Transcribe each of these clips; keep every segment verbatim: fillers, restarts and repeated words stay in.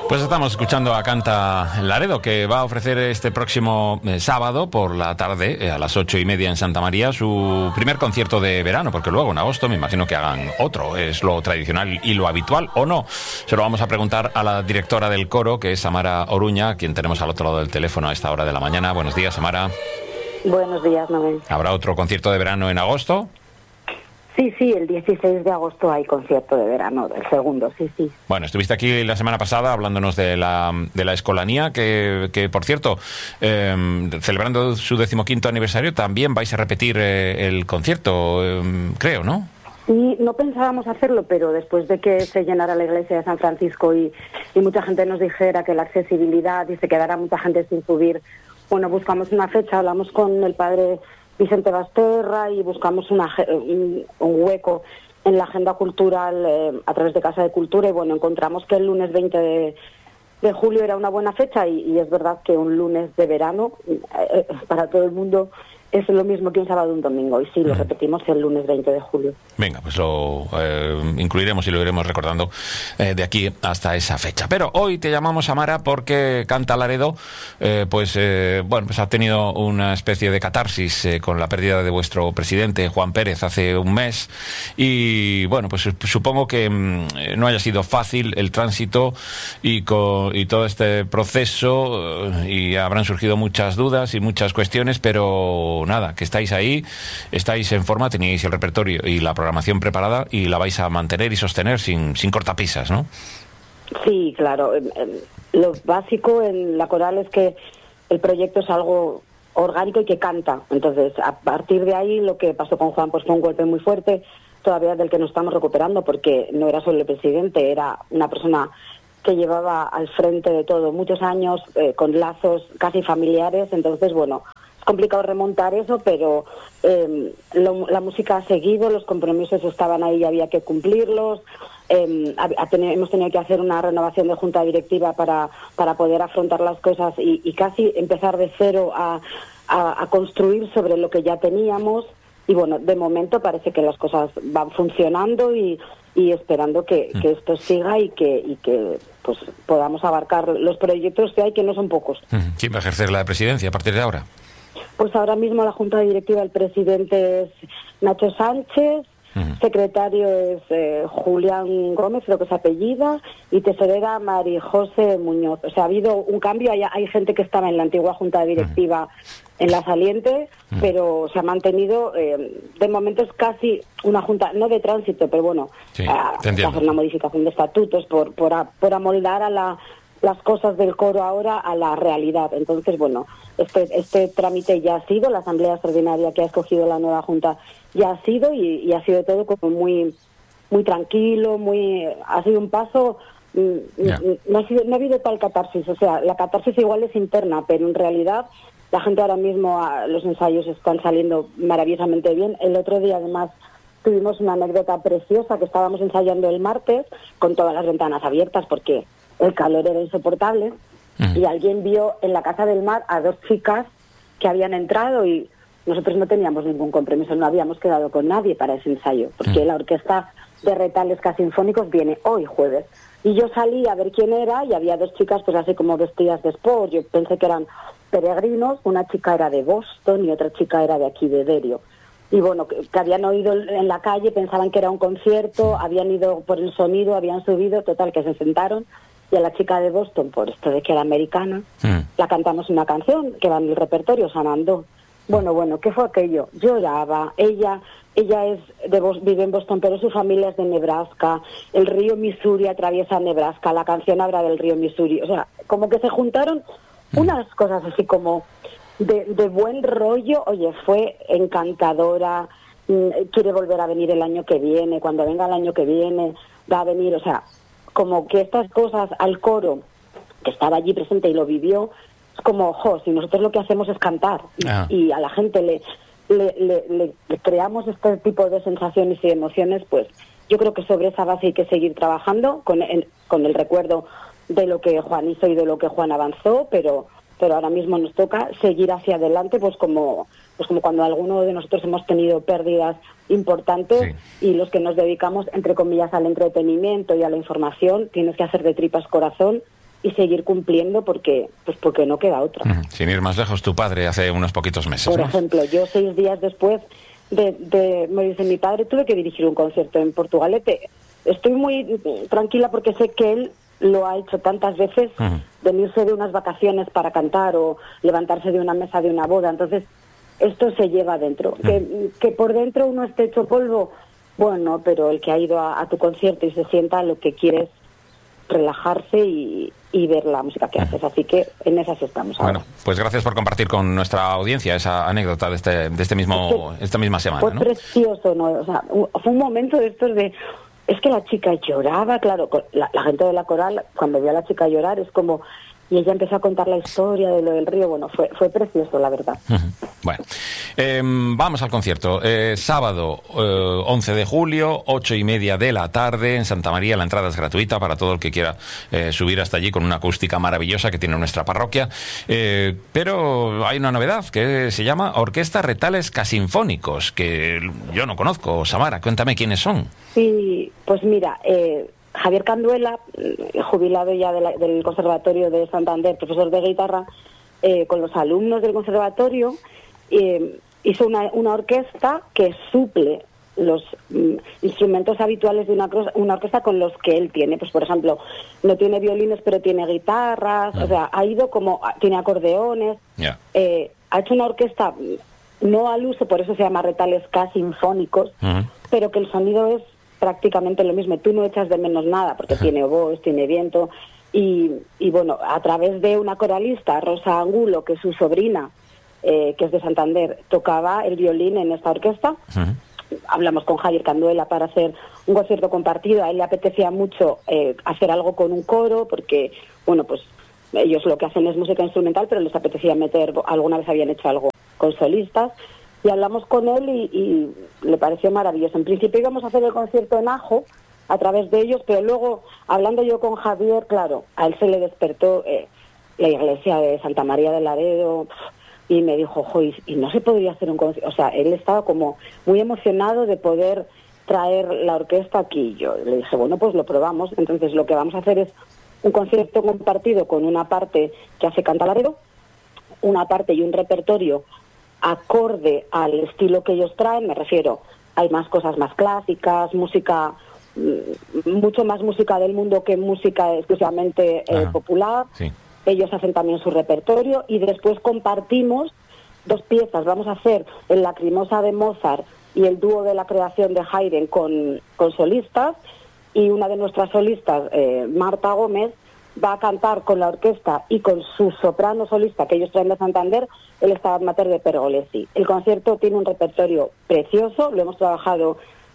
Pues estamos escuchando a Canta Laredo, que va a ofrecer este próximo eh, sábado por la tarde, eh, a las ocho y media en Santa María, su primer concierto de verano, porque luego en agosto me imagino que hagan otro. Es lo tradicional y lo habitual, ¿o no? Se lo vamos a preguntar a la directora del coro, que es Samara Oruña, quien tenemos al otro lado del teléfono a esta hora de la mañana. Buenos días, Samara. Buenos días, Noel. ¿Habrá otro concierto de verano en agosto? Sí, sí, el dieciséis de agosto hay concierto de verano, el segundo, sí, sí. Bueno, estuviste aquí la semana pasada hablándonos de la, de la Escolanía, que, que por cierto, eh, celebrando su decimoquinto aniversario, también vais a repetir eh, el concierto, eh, creo, ¿no? Sí, no pensábamos hacerlo, pero después de que se llenara la iglesia de San Francisco y, y mucha gente nos dijera que la accesibilidad y se quedara mucha gente sin subir, bueno, buscamos una fecha, hablamos con el padre Vicente Basterra y buscamos una, un, un hueco en la agenda cultural eh, a través de Casa de Cultura y bueno, encontramos que el lunes veinte de, de julio era una buena fecha y, y es verdad que un lunes de verano eh, para todo el mundo es lo mismo que un sábado o un domingo y sí, lo repetimos el lunes veinte de julio. Venga, pues lo eh, incluiremos y lo iremos recordando eh, de aquí hasta esa fecha. Pero hoy te llamamos, Samara, porque Canta Laredo eh, pues eh, bueno, pues ha tenido una especie de catarsis eh, con la pérdida de vuestro presidente, Juan Pérez, hace un mes. Y bueno, pues supongo que mm, no haya sido fácil el tránsito y, con, y todo este proceso eh, y habrán surgido muchas dudas y muchas cuestiones, pero nada, que estáis ahí, estáis en forma, teníais el repertorio y la programación preparada y la vais a mantener y sostener sin, sin cortapisas, ¿no? Sí, claro. Lo básico en la coral es que el proyecto es algo orgánico y que canta. Entonces, a partir de ahí, lo que pasó con Juan pues fue un golpe muy fuerte, todavía del que nos estamos recuperando, porque no era solo el presidente, era una persona que llevaba al frente de todo muchos años, eh, con lazos casi familiares. Entonces, bueno, complicado remontar eso, pero eh, lo, la música ha seguido, los compromisos estaban ahí y había que cumplirlos. Eh, ha, ha tenido, hemos tenido que hacer una renovación de junta directiva para, para poder afrontar las cosas y, y casi empezar de cero a, a, a construir sobre lo que ya teníamos. Y bueno, de momento parece que las cosas van funcionando y, y esperando que, que esto siga y que, y que pues podamos abarcar los proyectos que hay, que no son pocos. ¿Quién va a ejercer la presidencia a partir de ahora? Pues ahora mismo la junta directiva, el presidente es Nacho Sánchez, uh-huh. secretario es eh, Julián Gómez, creo que es apellida, y tesorera María José Muñoz. O sea, ha habido un cambio, hay, hay gente que estaba en la antigua junta directiva uh-huh. en la saliente, uh-huh. pero se ha mantenido, eh, de momento es casi una junta, no de tránsito, pero bueno, sí, a, hacer una modificación de estatutos por, por, a, por amoldar a la... las cosas del coro ahora a la realidad. Entonces, bueno, este este trámite ya ha sido, la asamblea extraordinaria que ha escogido la nueva junta ya ha sido y, y ha sido todo como muy muy tranquilo, muy ha sido un paso, yeah. no, ha sido, no ha habido tal catarsis, o sea, la catarsis igual es interna, pero en realidad la gente ahora mismo, los ensayos están saliendo maravillosamente bien. El otro día, además, tuvimos una anécdota preciosa que estábamos ensayando el martes con todas las ventanas abiertas porque el calor era insoportable uh-huh. y alguien vio en la Casa del Mar a dos chicas que habían entrado y nosotros no teníamos ningún compromiso, no habíamos quedado con nadie para ese ensayo, porque uh-huh. la orquesta de Retales Sinfónicos viene hoy jueves. Y yo salí a ver quién era y había dos chicas pues así como vestidas de sport, yo pensé que eran peregrinos, una chica era de Boston y otra chica era de aquí de Derio. Y bueno, que, que habían oído en la calle, pensaban que era un concierto, habían ido por el sonido, habían subido, total, que se sentaron. Y a la chica de Boston, por esto de que era americana, mm. la cantamos una canción que va en el repertorio, Sanando. Bueno, bueno, ¿qué fue aquello? Lloraba. Ella ella es de Bos- vive en Boston, pero su familia es de Nebraska. El río Missouri atraviesa Nebraska. La canción habla del río Missouri. O sea, como que se juntaron mm. unas cosas así como de, de buen rollo. Oye, fue encantadora. Quiere volver a venir el año que viene. Cuando venga el año que viene, va a venir, o sea... como que estas cosas al coro, que estaba allí presente y lo vivió, es como, jo, si nosotros lo que hacemos es cantar ah. y, y a la gente le, le, le, le, le creamos este tipo de sensaciones y emociones, pues yo creo que sobre esa base hay que seguir trabajando con el, con el recuerdo de lo que Juan hizo y de lo que Juan avanzó, pero pero ahora mismo nos toca seguir hacia adelante, pues como pues como cuando alguno de nosotros hemos tenido pérdidas importantes sí. y los que nos dedicamos, entre comillas, al entretenimiento y a la información, tienes que hacer de tripas corazón y seguir cumpliendo porque pues porque no queda otra. Uh-huh. Sin ir más lejos, tu padre hace unos poquitos meses, Por ¿no? ejemplo, yo seis días después de, de morirse mi padre tuve que dirigir un concierto en Portugalete. Estoy muy tranquila porque sé que él lo ha hecho tantas veces, uh-huh. venirse de unas vacaciones para cantar o levantarse de una mesa de una boda. Entonces, esto se lleva adentro. Uh-huh. Que, que por dentro uno esté hecho polvo, bueno, pero el que ha ido a, a tu concierto y se sienta lo que quiere es relajarse y, y ver la música que haces. Así que en esas estamos ahora. Bueno, pues gracias por compartir con nuestra audiencia esa anécdota de este, de este mismo, es que, esta misma semana. Fue ¿no? precioso, ¿no? O sea, fue un momento de estos de... Es que la chica lloraba, claro, la, la gente de la coral, cuando vio a la chica llorar, es como... Y ella empezó a contar la historia de lo del río. Bueno, fue fue precioso, la verdad. Uh-huh. Bueno, eh, vamos al concierto. Eh, sábado eh, once de julio, ocho y media de la tarde, en Santa María. La entrada es gratuita para todo el que quiera eh, subir hasta allí con una acústica maravillosa que tiene nuestra parroquia. Eh, pero hay una novedad que se llama Orquesta Retales Casinfónicos, que yo no conozco. Samara, cuéntame quiénes son. Sí, pues mira... Eh... Javier Canduela, jubilado ya de la, del Conservatorio de Santander, profesor de guitarra, eh, con los alumnos del conservatorio, eh, hizo una, una orquesta que suple los mm, instrumentos habituales de una, una orquesta con los que él tiene. Pues, por ejemplo, no tiene violines, pero tiene guitarras, uh-huh. o sea, ha ido como, tiene acordeones, yeah. eh, ha hecho una orquesta no al uso, por eso se llama Retales Casinfónicos, uh-huh. pero que el sonido es prácticamente lo mismo. Tú no echas de menos nada porque uh-huh. tiene oboes, tiene viento y, y bueno, a través de una coralista, Rosa Angulo, que es su sobrina, eh, que es de Santander, tocaba el violín en esta orquesta. Uh-huh. Hablamos con Javier Canduela para hacer un concierto compartido. A él le apetecía mucho eh, hacer algo con un coro porque, bueno, pues ellos lo que hacen es música instrumental, pero les apetecía meter, alguna vez habían hecho algo con solistas. Y hablamos con él y, y le pareció maravilloso. En principio íbamos a hacer el concierto en Ajo a través de ellos, pero luego, hablando yo con Javier, claro, a él se le despertó eh, la iglesia de Santa María del Laredo y me dijo, joder, y no se podría hacer un concierto. O sea, él estaba como muy emocionado de poder traer la orquesta aquí. Yo le dije, bueno, pues lo probamos. Entonces lo que vamos a hacer es un concierto compartido con una parte que hace Canta Laredo, una parte y un repertorio acorde al estilo que ellos traen. Me refiero, hay más cosas más clásicas, música, mucho más música del mundo que música exclusivamente eh, popular. Sí. Ellos hacen también su repertorio y después compartimos dos piezas. Vamos a hacer el Lacrimosa de Mozart y el dúo de la creación de Haydn con, con solistas, y una de nuestras solistas, eh, Marta Gómez, va a cantar con la orquesta y con su soprano solista que ellos traen de Santander, el Stabat Mater de Pergolesi. El concierto tiene un repertorio precioso, lo hemos trabajado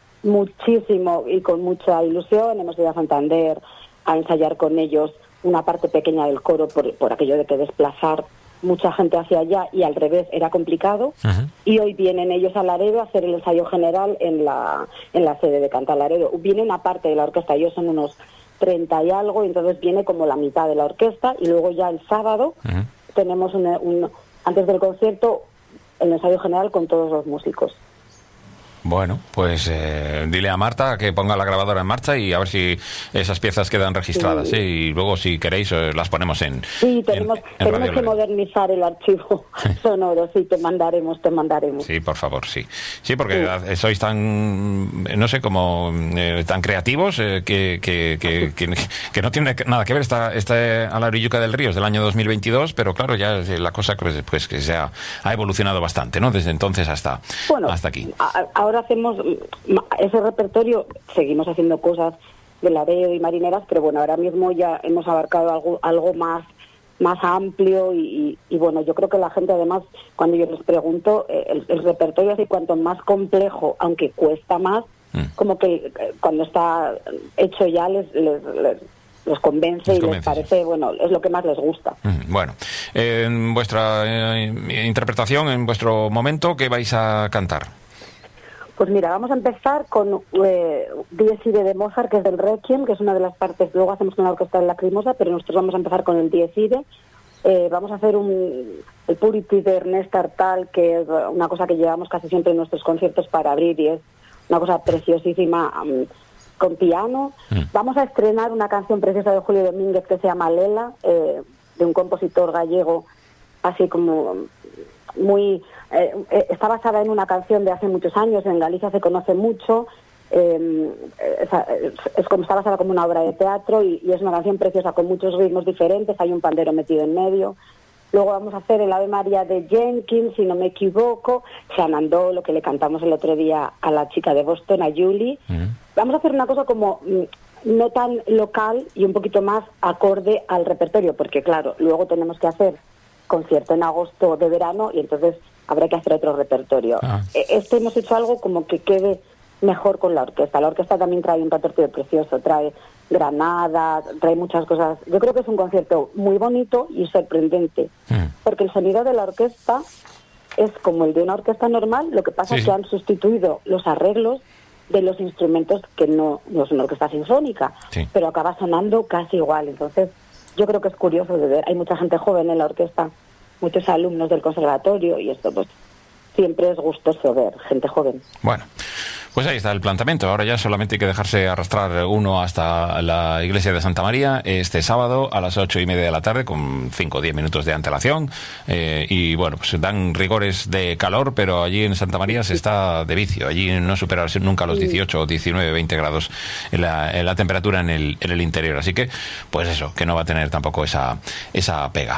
muchísimo y con mucha ilusión. Hemos ido a Santander a ensayar con ellos una parte pequeña del coro por, por aquello de que desplazar mucha gente hacia allá y al revés era complicado. Uh-huh. Y hoy vienen ellos a Laredo a hacer el ensayo general en la, en la sede de Canta Laredo. Viene una parte de la orquesta, ellos son unos treinta y algo, y entonces viene como la mitad de la orquesta, y luego ya el sábado uh-huh. tenemos un, un, antes del concierto el ensayo general con todos los músicos. Bueno, pues eh, dile a Marta que ponga la grabadora en marcha y a ver si esas piezas quedan registradas, sí. ¿eh? Y luego si queréis eh, las ponemos en Sí, tenemos, en, en tenemos que modernizar el archivo sonoro, sí, te mandaremos, te mandaremos. Sí, por favor, sí. Sí, porque sí. sois tan, no sé, como eh, tan creativos eh, que, que, que, que, que no tiene nada que ver esta, esta a la orilluca del río, es del año dos mil veintidós, pero claro, ya la cosa pues, pues que se ha, ha evolucionado bastante, ¿no? Desde entonces hasta, bueno, hasta aquí. A, ahora hacemos ese repertorio, seguimos haciendo cosas de Laredo y marineras, pero bueno, ahora mismo ya hemos abarcado algo algo más más amplio y, y, y bueno, yo creo que la gente además, cuando yo les pregunto, el, el repertorio así cuanto más complejo, aunque cuesta más, mm. como que cuando está hecho ya les, les, les los convence les y convence, les parece, sí. bueno, es lo que más les gusta. Mm, bueno, eh, en vuestra eh, interpretación, en vuestro momento, ¿qué vais a cantar? Pues mira, vamos a empezar con eh, Dies Irae de Mozart, que es del Requiem, que es una de las partes, luego hacemos con la orquesta de Lacrimosa, pero nosotros vamos a empezar con el Dies Irae. Eh, vamos a hacer un, el Purity de Ernest Artal, que es una cosa que llevamos casi siempre en nuestros conciertos para abrir, y es una cosa preciosísima, um, con piano. Mm. Vamos a estrenar una canción preciosa de Julio Domínguez que se llama Lela, eh, de un compositor gallego, así como muy... Eh, eh, está basada en una canción de hace muchos años, en Galicia se conoce mucho, eh, es, es como está basada como una obra de teatro y, y es una canción preciosa con muchos ritmos diferentes, hay un pandero metido en medio. Luego vamos a hacer el Ave María de Jenkins, si no me equivoco, Shenandoah, lo que le cantamos el otro día a la chica de Boston, a Julie. Mm. Vamos a hacer una cosa como no tan local y un poquito más acorde al repertorio, porque claro, luego tenemos que hacer concierto en agosto de verano y entonces habrá que hacer otro repertorio. Ah. Este hemos hecho algo como que quede mejor con la orquesta. La orquesta también trae un repertorio precioso, trae Granada, trae muchas cosas. Yo creo que es un concierto muy bonito y sorprendente, mm. porque el sonido de la orquesta es como el de una orquesta normal, lo que pasa sí, es que sí. han sustituido los arreglos de los instrumentos que no, no es una orquesta sinfónica, sí. pero acaba sonando casi igual. Entonces, yo creo que es curioso de ver. Hay mucha gente joven en la orquesta, muchos alumnos del conservatorio, y esto pues siempre es gustoso ver gente joven. Bueno, pues ahí está el planteamiento. Ahora ya solamente hay que dejarse arrastrar uno hasta la iglesia de Santa María este sábado a las ocho y media de la tarde con cinco o diez minutos de antelación. Eh, y bueno, pues dan rigores de calor, pero allí en Santa María se está de vicio. Allí no supera nunca los dieciocho, diecinueve, veinte grados en la, en la temperatura en el, en el interior. Así que, pues eso, que no va a tener tampoco esa, esa pega.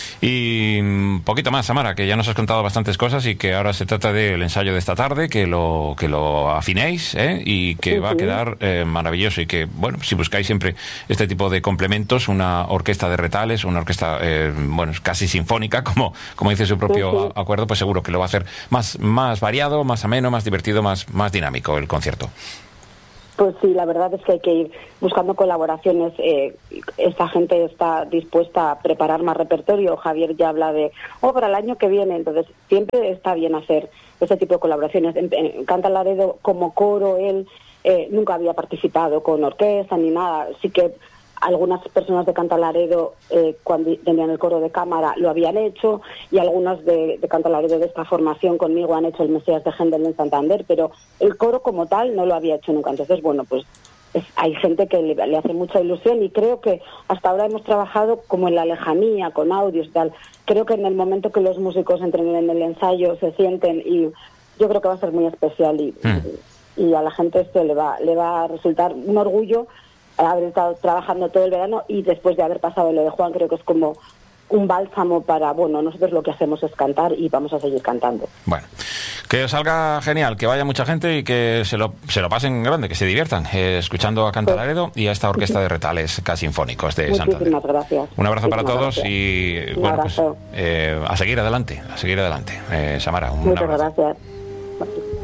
Y un poquito más, Samara, que ya nos has contado bastantes cosas y que ahora se trata del ensayo de esta tarde, que lo que lo afinéis, ¿eh? Y que sí, va sí. a quedar eh, maravilloso y que, bueno, si buscáis siempre este tipo de complementos, una orquesta de retales, una orquesta, eh, bueno, casi sinfónica, como, como dice su propio sí, sí. acuerdo, pues seguro que lo va a hacer más, más variado, más ameno, más divertido, más, más dinámico el concierto. Pues sí, la verdad es que hay que ir buscando colaboraciones. Eh, esta gente está dispuesta a preparar más repertorio. Javier ya habla de, oh, para el año que viene. Entonces, siempre está bien hacer ese tipo de colaboraciones. En, en Canta Laredo, como coro, él eh, nunca había participado con orquesta ni nada. Sí que algunas personas de Canta Laredo, eh, cuando tenían el coro de cámara, lo habían hecho, y algunas de, de Canta Laredo de esta formación conmigo han hecho el Mesías de Händel en Santander, pero el coro como tal no lo había hecho nunca. Entonces, bueno, pues es, hay gente que le, le hace mucha ilusión, y creo que hasta ahora hemos trabajado como en la lejanía, con audios y tal. Creo que en el momento que los músicos entren en el ensayo, se sienten, y yo creo que va a ser muy especial, y, mm. y a la gente esto le va, le va a resultar un orgullo haber estado trabajando todo el verano, y después de haber pasado lo de Juan, creo que es como un bálsamo para, bueno, nosotros lo que hacemos es cantar y vamos a seguir cantando. Bueno, que os salga genial, que vaya mucha gente y que se lo, se lo pasen grande, que se diviertan eh, escuchando a Canta Laredo y a esta orquesta de retales sinfónicos de Santander. Muchísimas gracias. Un abrazo para todos gracias. y un bueno, pues, eh, a seguir adelante, a seguir adelante. Eh, Samara, un Muchas abrazo. gracias.